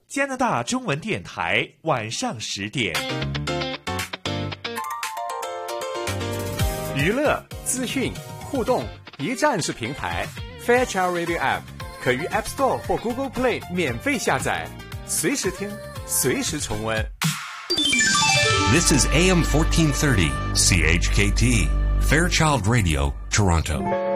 加拿大中文电台晚上10点。 娱乐、资讯、互动，一站式平台。Fairchild Radio App 可于 App Store 或 Google Play 免费下载，随时听，随时重温。 This is AM 1430, CHKT, Fairchild Radio, Toronto.